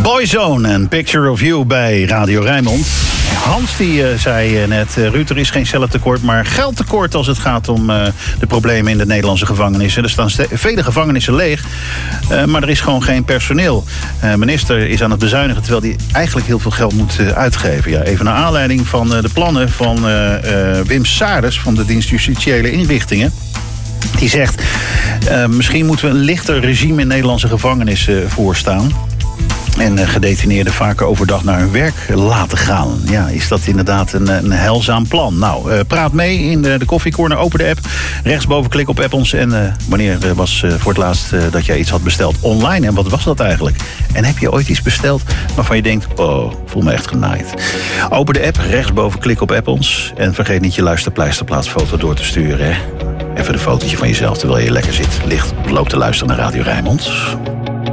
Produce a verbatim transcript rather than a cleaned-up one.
Boyzone en Picture of You bij Radio Rijnmond. Hans die uh, zei uh, net, uh, Ruud, er is geen cellentekort, maar geldtekort als het gaat om uh, de problemen in de Nederlandse gevangenissen. Er staan vele gevangenissen leeg, uh, maar er is gewoon geen personeel. Uh, minister is aan het bezuinigen, terwijl hij eigenlijk heel veel geld moet uh, uitgeven. Ja, even naar aanleiding van uh, de plannen van uh, uh, Wim Saarders van de dienst Justitiële Inrichtingen. Die zegt, uh, misschien moeten we een lichter regime in Nederlandse gevangenissen voorstaan. En uh, gedetineerden vaker overdag naar hun werk laten gaan. Ja, is dat inderdaad een, een heilzaam plan? Nou, uh, praat mee in de, de koffiecorner. Open de app. Rechtsboven klik op app ons. En uh, wanneer uh, was uh, voor het laatst uh, dat jij iets had besteld online? En wat was dat eigenlijk? En heb je ooit iets besteld waarvan je denkt, oh, voel me echt genaaid. Open de app. Rechtsboven klik op app ons. En vergeet niet je luisterpleisterplaatsfoto door te sturen. Hè? Even een fotootje van jezelf terwijl je lekker zit, ligt of loopt te luisteren naar Radio Rijnmond.